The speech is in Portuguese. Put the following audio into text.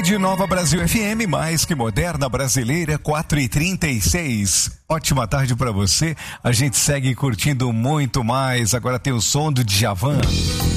De Nova Brasil FM, mais que moderna brasileira, 4h36. Ótima tarde pra você. A gente segue curtindo muito mais. Agora tem o som do Djavan.